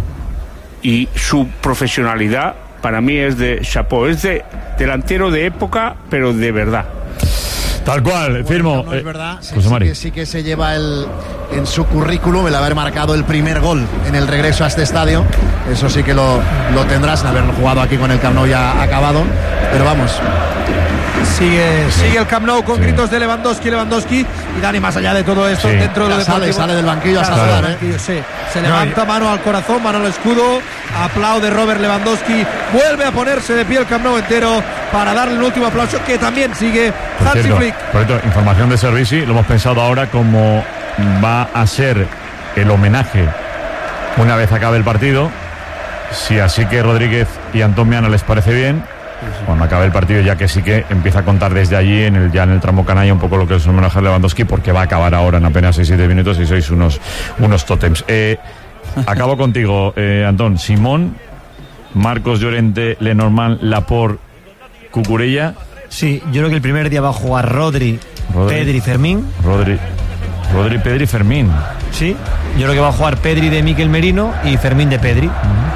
y su profesionalidad, para mí es de chapeau, es de delantero de época, pero de verdad. Tal cual, bueno, firmo. No es verdad, sí, sí, que, sí que se lleva el, en su currículum el haber marcado el primer gol en el regreso a este estadio. Eso sí que lo, lo tendrás, haberlo jugado aquí con el Camp Nou ya acabado. Pero vamos, Sigue, Sí. sigue el Camp Nou con Sí. gritos de Lewandowski, Lewandowski. Y Dani, más allá de todo esto, Sí. dentro de lo Ya sale, deportivo, sale del banquillo a Claro, saludar, sale del ¿eh? banquillo, sí. Se No, levanta, mano al corazón, mano al escudo. Aplaude Robert Lewandowski. Vuelve a ponerse de pie el Camp Nou entero para darle un último aplauso, que también sigue Por Hansi cierto, Flick. por cierto, información de Servici, lo hemos pensado ahora como va a ser el homenaje una vez acabe el partido. Si así que Rodríguez y Antón Meana les parece bien, cuando acabe el partido, ya que sí que empieza a contar desde allí, en el, ya en el tramo canalla, un poco lo que es un homenaje a Lewandowski, porque va a acabar ahora en apenas seis siete minutos y sois unos, unos tótems. Eh, acabo contigo, eh, Antón. Simón, Marcos Llorente, Lenormand, Laporte, Cucurella. Sí, yo creo que el primer día va a jugar Rodri, Rodri. Pedri, Fermín. Rodri, Rodri, Pedri, Fermín. Sí, yo creo que va a jugar Pedri de Mikel Merino y Fermín de Pedri.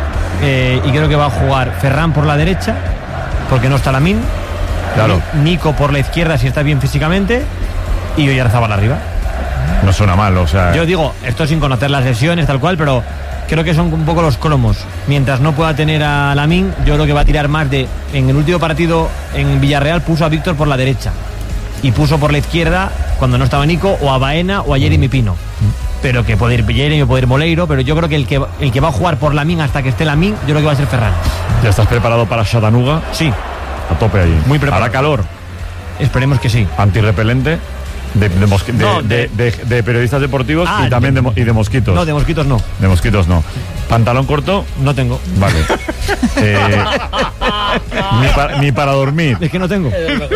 Eh, y creo que va a jugar Ferran por la derecha, porque no está Lamine. Claro. Nico por la izquierda, si está bien físicamente. Y Oyarzabal arriba. No suena mal, o sea. Yo digo, esto sin conocer las lesiones, tal cual, pero creo que son un poco los cromos. Mientras no pueda tener a Lamine, yo creo que va a tirar más de. En el último partido en Villarreal puso a Víctor por la derecha y puso por la izquierda, cuando no estaba Nico, o a Baena o a Jeremy Pino. Pero que puede ir Jeremy o puede ir Moleiro, pero yo creo que el que el que va a jugar por Lamine hasta que esté Lamine, yo creo que va a ser Ferran. ¿Ya estás preparado para Chattanooga? Sí. A tope allí. Muy preparado. ¿Hará calor? Esperemos que sí. ¿Antirrepelente? De, de, mosqui- de, No, de- de- de- de periodistas deportivos Ah, y también de, mo- y de mosquitos. No, de mosquitos no. De mosquitos no. ¿Pantalón corto? No tengo. Vale. Eh, ni, pa- ni para dormir. Es que no tengo.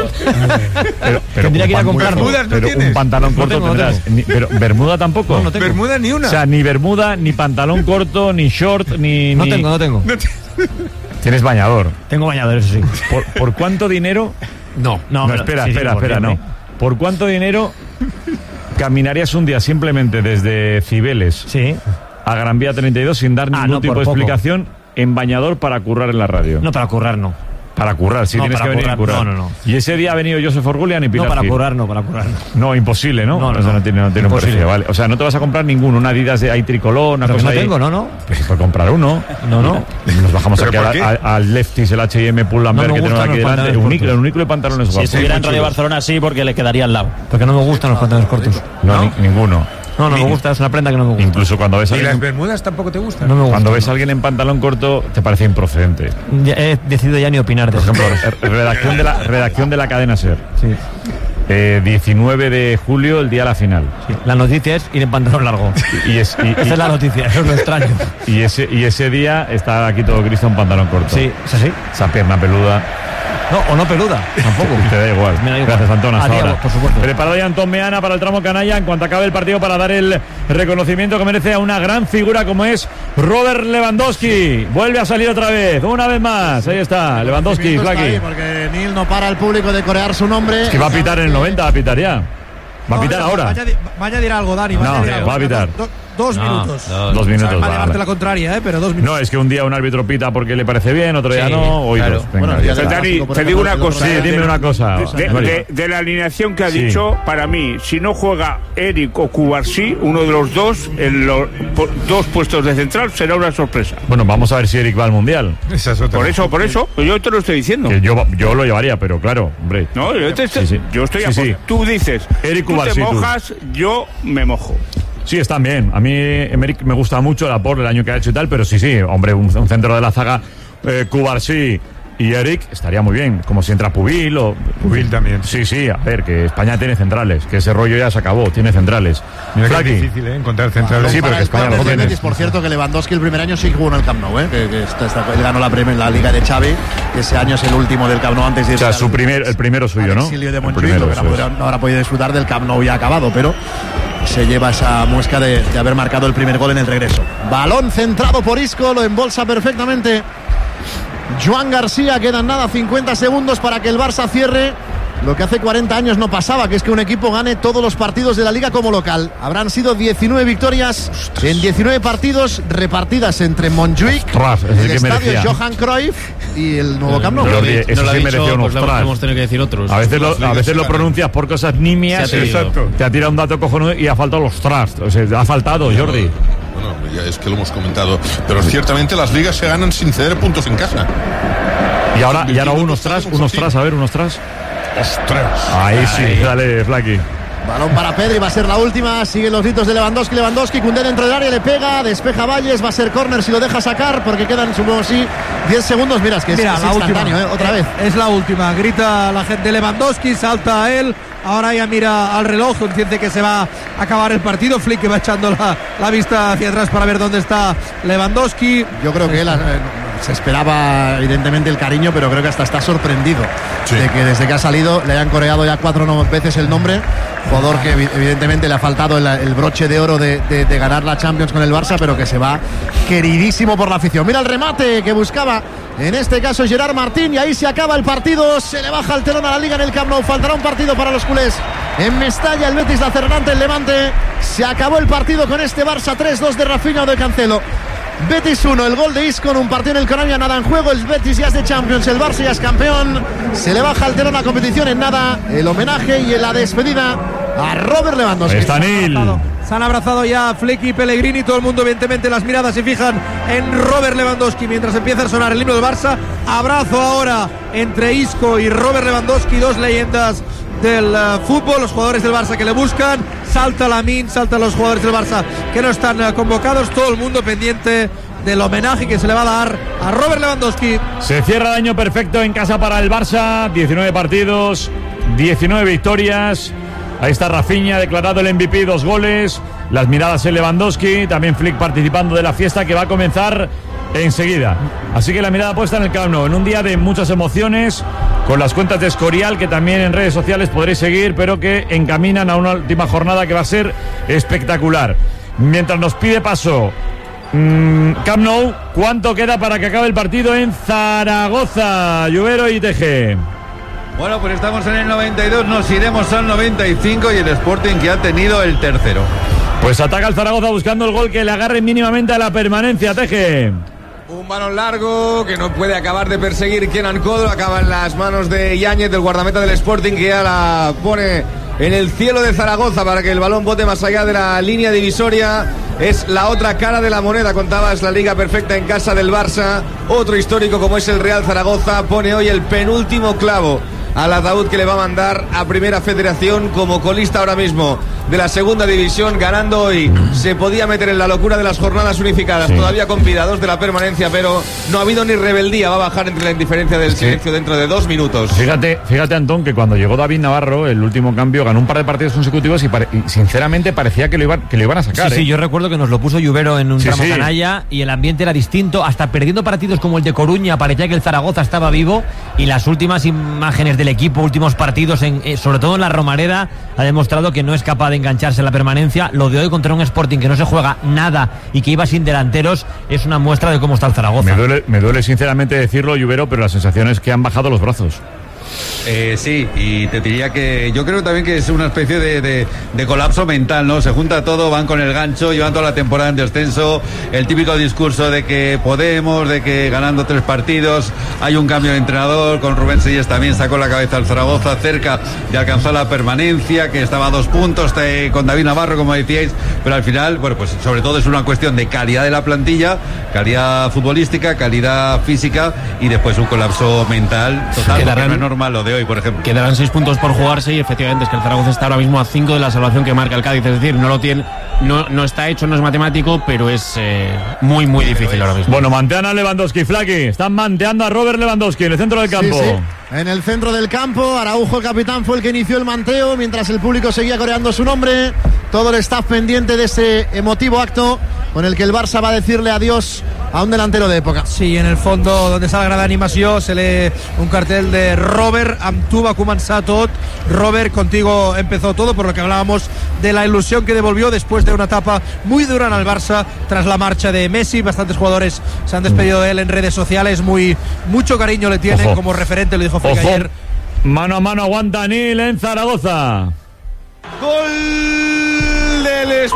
Pero, Tendría un que ir a pan- comprarlo. ¿Bermudas no pero tienes? un pantalón No corto tengo, no tendrás. tengo. Ni- pero ¿Bermuda tampoco? No, no tengo. Bermuda ni una. O sea, ni bermuda, ni pantalón corto, ni short, ni... No ni- tengo, no tengo. Tienes bañador. Tengo bañador, eso sí. ¿Por, por cuánto dinero? No, No, pero- espera, sí, sí, espera, ¿por qué, espera, no. hombre? ¿Por cuánto dinero caminarías un día simplemente desde Cibeles Sí. a Gran Vía treinta y dos sin dar Ah, ningún no, tipo por de poco. explicación en bañador para currar en la radio? No para currar, no. Para currar, sí, No, tienes para que venir a currar, currar. no, no, no. Y ese día ha venido Joseph Orgulian y Pilar No para Gil. currar, no, para currar. No. No, imposible, ¿no? No, no, O sea, no no. tiene, no tiene un Imposible. precio, vale. O sea, no te vas a comprar ninguno, una Adidas de ahí tricolor, una Pero que cosa no ahí. tengo, no, no. Pues se puede comprar uno. No, no. Nos bajamos ¿Pero aquí por a- qué? a- al Lefties, el H y M Pull&Bear No me que tenemos gustan aquí los delante. pantalones Uniclo, cortos. el único de pantalones Si guapos. estuviera en Radio Barcelona, sí, porque le quedaría al lado. Porque no me gustan los pantalones cortos. No, ni- ninguno. No, no me gusta, es una prenda que no me gusta. Incluso cuando ves a ¿Y las alguien, bermudas tampoco te gustan? No me gusta. cuando ves a alguien en pantalón corto, te parece improcedente. Ya he decidido ya ni opinar de Por eso. ejemplo, re- redacción de la, redacción de la cadena SER. Sí. Eh, diecinueve de julio, el día de la final. Sí. La noticia es ir en pantalón largo. Y, es- y- Esa es la noticia, eso es lo extraño. y ese, y ese día está aquí todo Cristo en pantalón corto. Sí, es así. Esa pierna peluda. No, o no peluda, tampoco. Te da igual. Me da igual. Gracias, Antón. Hasta Adiós, ahora. por supuesto. Preparado ya Antón Meana para el tramo canalla en cuanto acabe el partido para dar el reconocimiento que merece a una gran figura como es Robert Lewandowski. Vuelve a salir otra vez, una vez más. Ahí está, Lewandowski, Está ahí, Flaky. porque Neil no para al público de corear su nombre. Es que va a pitar en el noventa, va a pitar ya. Va a pitar No, ahora. Va a añadir, va a añadir algo, Dani. Va No, a añadir algo. va a pitar. Do- do- dos No, minutos. dos. Dos minutos. Va a vale. llevarte la contraria, ¿eh? Pero dos minutos. No, es que un día un árbitro pita porque le parece bien, otro día Sí, no, hoy claro. dos. Venga, Bueno, ya ya está. está. Dani, por te digo ejemplo, una cosa. Sí, dime de- una cosa. De, Mario. de- de la alineación que ha Sí. dicho, para mí, si no juega Eric o Cubarsí, uno de los dos, en los po- dos puestos de central, será una sorpresa. Bueno, vamos a ver si Eric va al Mundial. Esa es otra. Por eso, por eso, pues yo te lo estoy diciendo. Que yo, yo lo llevaría, pero claro, hombre. No, yo, te- Sí, sí. yo estoy Sí, a sí. favor. Tú dices, Eric tú Cubarsí, te tú. mojas, yo me mojo. Sí, están bien. A mí, Emerick, me gusta mucho la por el año que ha hecho y tal, pero sí, sí, hombre, un, un centro de la zaga, eh, Cubarsí y Eric, estaría muy bien. Como si entra Pubil o. Pubil también. Sí, sí, a ver, que España tiene centrales, que ese rollo ya se acabó, tiene centrales. Mira que es Flaky. difícil, ¿eh? Encontrar centrales. Sí, pero Para que el España Bayern lo de tiene. Betis, por cierto, que Lewandowski el primer año sí jugó en el Camp Nou, ¿eh? que, que está- está- él ganó la Premier, la Liga de Xavi, que ese año es el último del Camp Nou antes de O sea, irse su al- primer, el primero suyo, al ¿no? exilio de El Montjuic, primero, que no, eso es. podrá- no habrá podido disfrutar del Camp Nou ya acabado, pero se lleva esa muesca de, de haber marcado el primer gol en el regreso. Balón centrado por Isco, lo embolsa perfectamente Joan García. Quedan nada, cincuenta segundos para que el Barça cierre lo que hace cuarenta años no pasaba, que es que un equipo gane todos los partidos de la Liga como local. Habrán sido diecinueve victorias en diecinueve partidos repartidas entre Montjuic, Ostras, ese el que estadio merecía. Johan Cruyff y el nuevo Camp Nou. Jordi, eso sí mereció un pues lo ostras. hemos tenido que decir otros. A veces lo, a veces lo pronuncias por cosas nimias. Se ha tenido. Exacto. Te ha tirado un dato cojonudo y ha faltado los trust. O sea, ha faltado, Jordi. Bueno, ya es que lo hemos comentado. Pero ciertamente las ligas se ganan sin ceder puntos en casa. Y ahora, y ahora Invirtiendo unos total tras, como unos así. tras, a ver, unos tras. ¡Ostras! Ahí sí, dale, Flaky. Balón para Pedri, va a ser la última. Siguen los gritos de Lewandowski. Lewandowski, Koundé dentro del área, le pega, despeja Valles, va a ser córner si lo deja sacar, porque quedan, supongo, sí, diez segundos. Mira, es que Mira, es, es la instantáneo, última. ¿eh? Otra vez. Es la última. Grita la gente de Lewandowski, salta a él. Ahora ya mira al reloj, entiende que se va a acabar el partido. Flick que va echando la, la vista hacia atrás para ver dónde está Lewandowski. Yo creo que él eh, se esperaba evidentemente el cariño, pero creo que hasta está sorprendido sí. de que desde que ha salido le hayan coreado ya cuatro no, veces el nombre. Jugador que evidentemente le ha faltado el, el broche de oro de, de, de ganar la Champions con el Barça, pero que se va queridísimo por la afición. Mira el remate que buscaba en este caso Gerard Martín, y ahí se acaba el partido. Se le baja el telón a la Liga en el Camp Nou. Faltará un partido para los culés en Mestalla. El Betis la Cerrante, el Levante. Se acabó el partido con este Barça tres dos de Rafinha o de Cancelo. Betis uno, el gol de Isco en un partido en el que no había nada en juego. El Betis ya es de Champions, el Barça ya es campeón. Se le baja el telón a la competición en nada. El homenaje y la despedida a Robert Lewandowski. Está Nil. Se han abrazado ya Flick y Pellegrini. Todo el mundo, evidentemente, las miradas se fijan en Robert Lewandowski mientras empieza a sonar el himno del Barça. Abrazo ahora entre Isco y Robert Lewandowski, dos leyendas del uh, fútbol, los jugadores del Barça que le buscan. Salta Lamine, saltan los jugadores del Barça que no están uh, convocados. Todo el mundo pendiente del homenaje que se le va a dar a Robert Lewandowski. Se cierra el año perfecto en casa para el Barça. diecinueve partidos, diecinueve victorias. Ahí está Rafinha, declarado el M V P, dos goles. Las miradas en Lewandowski. También Flick participando de la fiesta que va a comenzar enseguida. Así que la mirada puesta en el Camp Nou, en un día de muchas emociones, con las cuentas de Escorial, que también en redes sociales podréis seguir, pero que encaminan a una última jornada que va a ser espectacular. Mientras nos pide paso mmm, Camp Nou, ¿cuánto queda para que acabe el partido en Zaragoza? Lluvero y T G. Bueno, pues estamos en el noventa y dos, nos iremos al noventa y cinco y el Sporting que ha tenido el tercero. Pues ataca el Zaragoza buscando el gol que le agarre mínimamente a la permanencia, T G. Un balón largo que no puede acabar de perseguir Kenan Kodro, acaba en las manos de Yáñez, del guardameta del Sporting, que ya la pone en el cielo de Zaragoza para que el balón bote más allá de la línea divisoria. Es la otra cara de la moneda, contabas, la liga perfecta en casa del Barça. Otro histórico como es el Real Zaragoza pone hoy el penúltimo clavo al ataúd que le va a mandar a Primera Federación como colista ahora mismo de la segunda división, ganando hoy. Se podía meter en la locura de las jornadas unificadas, sí. Todavía con vida, dos de la permanencia, pero no ha habido ni rebeldía. Va a bajar entre la indiferencia del silencio sí. dentro de dos minutos. Fíjate, fíjate, Antón, que cuando llegó David Navarro, el último cambio, ganó un par de partidos consecutivos y, pare- y sinceramente parecía que lo, iban, que lo iban a sacar. Sí, ¿eh? sí, yo recuerdo que nos lo puso Lluvero en un sí, tramo sí. canalla y el ambiente era distinto, hasta perdiendo partidos como el de Coruña parecía que el Zaragoza estaba vivo, y las últimas imágenes del equipo, últimos partidos, en, eh, sobre todo en la Romareda, ha demostrado que no es capaz de engancharse en la permanencia. Lo de hoy contra un Sporting que no se juega nada y que iba sin delanteros es una muestra de cómo está el Zaragoza. Me duele, me duele sinceramente decirlo, Lluvero, pero la sensación es que han bajado los brazos. Eh, sí, y te diría que yo creo también que es una especie de, de, de colapso mental, ¿no? Se junta todo, van con el gancho, llevan toda la temporada en descenso, el típico discurso de que podemos, de que ganando tres partidos, hay un cambio de entrenador, con Rubén Seyes también sacó la cabeza al Zaragoza cerca de alcanzar la permanencia, que estaba a dos puntos eh, con David Navarro, como decíais, pero al final, bueno, pues sobre todo es una cuestión de calidad de la plantilla, calidad futbolística, calidad física, y después un colapso mental total, porque no es normal lo de hoy, por ejemplo. Quedarán seis puntos por jugarse y efectivamente es que el Zaragoza está ahora mismo a cinco de la salvación que marca el Cádiz, es decir, no lo tiene, no, no está hecho, no es matemático, pero es eh, muy muy difícil ahora mismo. Bueno, mantean a Lewandowski, Flaky, están manteando a Robert Lewandowski en el centro del campo. Sí, sí. En el centro del campo, Araujo, el capitán, fue el que inició el manteo, mientras el público seguía coreando su nombre. Todo el staff pendiente de ese emotivo acto con el que el Barça va a decirle adiós a un delantero de época. Sí, en el fondo, donde está la gran animación, se lee un cartel de Robert, amb tu va començar tot. Robert, contigo empezó todo, por lo que hablábamos de la ilusión que devolvió después de una etapa muy dura en el Barça tras la marcha de Messi. Bastantes jugadores se han despedido de él en redes sociales, muy mucho cariño le tienen. Ojo. Como referente, lo dijo Flick ayer. Mano a mano aguanta Nil en Zaragoza. Gol del Sporting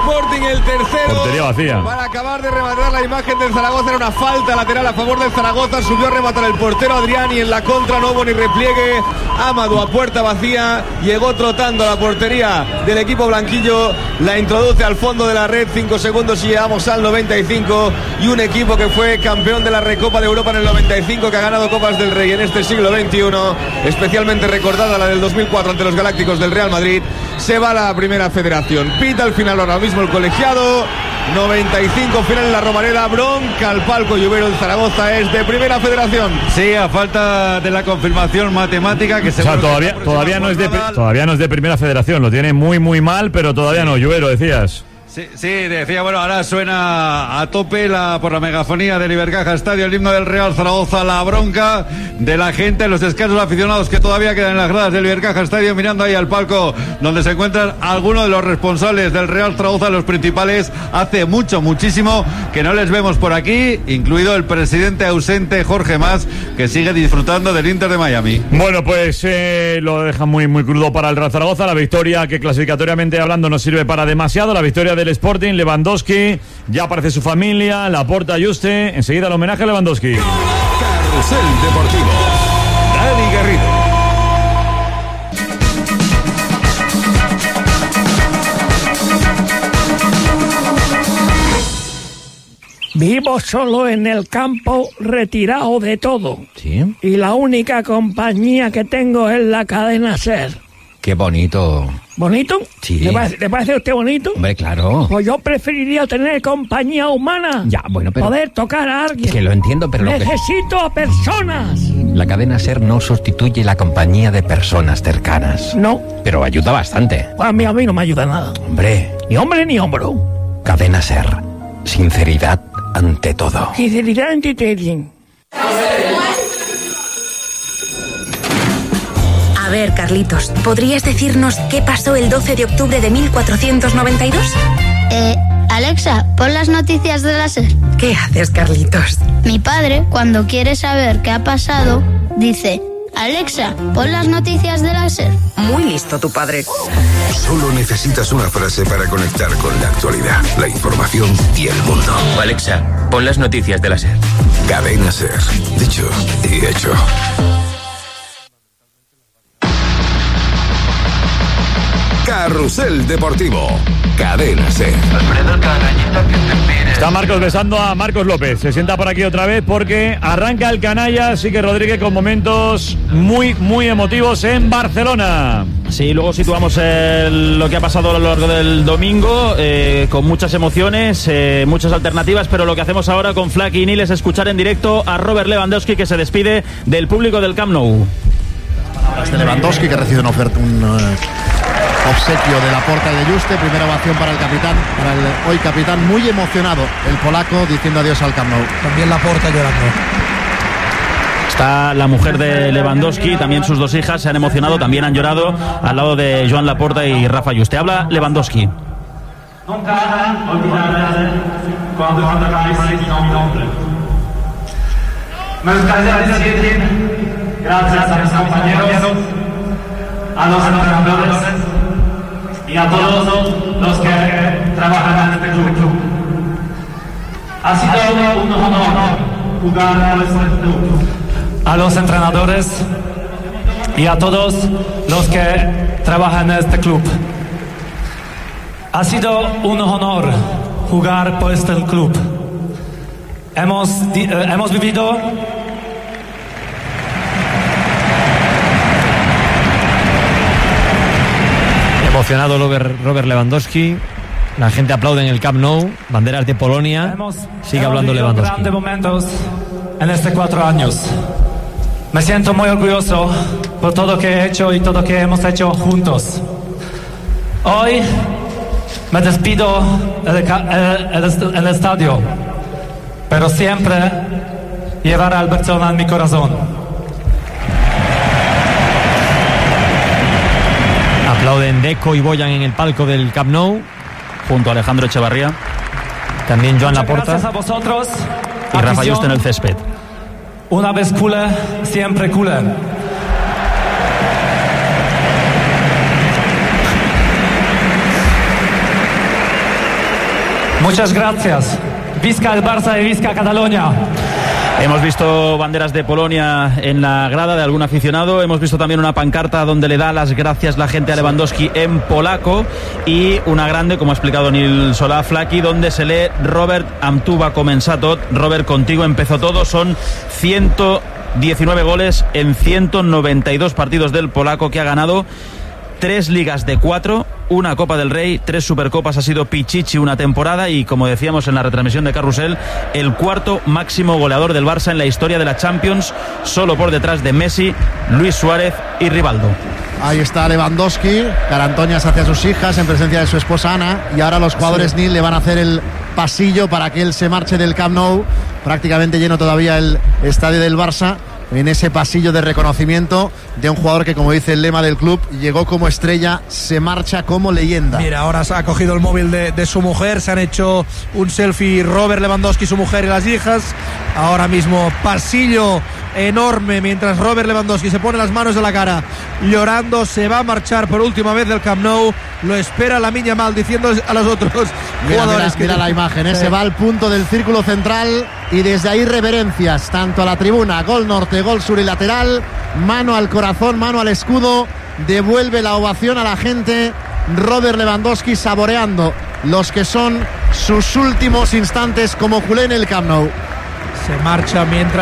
el tercero. Portería vacía. Para acabar de rematar la imagen del Zaragoza, era una falta lateral a favor del Zaragoza. Subió a rematar el portero Adrián y en la contra no hubo ni repliegue. Amadou a puerta vacía. Llegó trotando a la portería del equipo blanquillo. La introduce al fondo de la red. Cinco segundos y llegamos al noventa y cinco. Y un equipo que fue campeón de la Recopa de Europa en el noventa y cinco, que ha ganado Copas del Rey en este siglo veintiuno. Especialmente recordada la del dos mil cuatro ante los Galácticos del Real Madrid. Se va a la primera federación. Pita al final ahora mismo el colegiado. noventa y cinco, final en la Romareda. Bronca al palco Lluvero. El Zaragoza es de primera federación. Sí, a falta de la confirmación matemática que se. O sea, todavía, todavía, no es de, todavía no es de primera federación. Lo tiene muy, muy mal, pero todavía no. Lluvero, decías. Sí, sí, decía, bueno, ahora suena a tope la, por la megafonía del Ibercaja Estadio, el himno del Real Zaragoza, la bronca de la gente, los escasos aficionados que todavía quedan en las gradas del Ibercaja Estadio, mirando ahí al palco donde se encuentran algunos de los responsables del Real Zaragoza, los principales. Hace mucho, muchísimo que no les vemos por aquí, incluido el presidente ausente Jorge Mas, que sigue disfrutando del Inter de Miami. Bueno, pues eh, lo deja muy, muy crudo para el Real Zaragoza. La victoria que clasificatoriamente hablando no sirve para demasiado. La victoria del Sporting, Lewandowski, ya aparece su familia, Laporta, Juste. Enseguida el homenaje a Lewandowski. Carrusel Deportivo. Dani Garrido. Vivo solo en el campo, retirado de todo. ¿Sí? Y la única compañía que tengo es la cadena SER. Qué bonito. ¿Bonito? Sí. ¿Le parece, ¿le parece a usted bonito? Hombre, claro. Pues yo preferiría tener compañía humana. Ya, bueno, pero... Poder tocar a alguien. Que lo entiendo, pero... Necesito lo que... a personas. La cadena SER no sustituye la compañía de personas cercanas. No. Pero ayuda bastante. A mí, a mí no me ayuda nada. Hombre. Ni hombre ni hombro. Cadena SER. Sinceridad ante todo. Sinceridad ante todo. A ver, Carlitos, ¿podrías decirnos qué pasó el doce de octubre de mil cuatrocientos noventa y dos? Eh, Alexa, pon las noticias de la SER. ¿Qué haces, Carlitos? Mi padre, cuando quiere saber qué ha pasado, dice: Alexa, pon las noticias de la SER. Muy listo tu padre. Solo necesitas una frase para conectar con la actualidad, la información y el mundo. Alexa, pon las noticias de la SER. Cadena SER. Dicho y hecho. Carrusel Deportivo. Cadena SER. Está Marcos besando a Marcos López. Se sienta por aquí otra vez porque arranca el canalla. Sigue Rodríguez con momentos muy, muy emotivos en Barcelona. Sí, luego situamos el, lo que ha pasado a lo largo del domingo, eh, con muchas emociones, eh, muchas alternativas, pero lo que hacemos ahora con Flaky y Nil es escuchar en directo a Robert Lewandowski, que se despide del público del Camp Nou. Este Lewandowski, que recibe una oferta, un uh, obsequio de Laporta y de Juste. Primera ovación para el capitán, para el hoy capitán, muy emocionado el polaco, diciendo adiós al Camp Nou. También Laporta llorando. Está la mujer de Lewandowski, también sus dos hijas se han emocionado, también han llorado al lado de Joan Laporta y Rafa Juste. Habla Lewandowski. Nunca olvidaré cuando atacáis mi nombre. Me gustaría decir gracias a mis compañeros, a los entrenadores y a todos los que trabajan en este club. Ha sido un honor jugar por este club. A los entrenadores y a todos los que trabajan en este club. Ha sido un honor jugar por este club. Hemos, eh, hemos vivido emocionado Robert, Robert Lewandowski. La gente aplaude en el Camp Nou. Banderas de Polonia. hemos, Sigue hemos hablando vivido Lewandowski. grandes momentos en estos cuatro años. Me siento muy orgulloso por todo lo que he hecho y todo lo que hemos hecho juntos. Hoy me despido en el, el, el estadio, pero siempre llevaré al Barcelona en mi corazón. Aplauden Deco y Boyan en el palco del Camp Nou, junto a Alejandro Echevarría. También Joan Muchas Laporta. Gracias a vosotros. Y Rafa Afición. Juste en el césped. Una vez culé, siempre culé. Muchas gracias. Visca el Barça y visca Cataluña. Hemos visto banderas de Polonia en la grada de algún aficionado. Hemos visto también una pancarta donde le da las gracias la gente a Lewandowski en polaco. Y una grande, como ha explicado Nil Solá Flaki, donde se lee Robert, amb tu va començar tot. Robert, contigo empezó todo. Son ciento diecinueve goles en ciento noventa y dos partidos del polaco, que ha ganado tres ligas de cuatro, una Copa del Rey, tres Supercopas, ha sido Pichichi una temporada y, como decíamos en la retransmisión de Carrusel, el cuarto máximo goleador del Barça en la historia de la Champions, solo por detrás de Messi, Luis Suárez y Rivaldo. Ahí está Lewandowski, carantoñas hacia sus hijas en presencia de su esposa Ana, y ahora los jugadores Sí. Nil le van a hacer el pasillo para que él se marche del Camp Nou, prácticamente lleno todavía el estadio del Barça, en ese pasillo de reconocimiento de un jugador que, como dice el lema del club, llegó como estrella, se marcha como leyenda. Mira, ahora se ha cogido el móvil de, de su mujer, se han hecho un selfie Robert Lewandowski, su mujer y las hijas. Ahora mismo pasillo enorme, mientras Robert Lewandowski se pone las manos en la cara llorando, se va a marchar por última vez del Camp Nou. Lo espera Lamine Yamal diciendo a los otros Mira, jugadores mira, mira que la imagen, ¿eh? Se va al punto del círculo central y desde ahí reverencias tanto a la tribuna, gol norte, gol sur y lateral, mano al corazón, mano al escudo, devuelve la ovación a la gente. Robert Lewandowski saboreando los que son sus últimos instantes como culé en el Camp Nou. se marcha mientras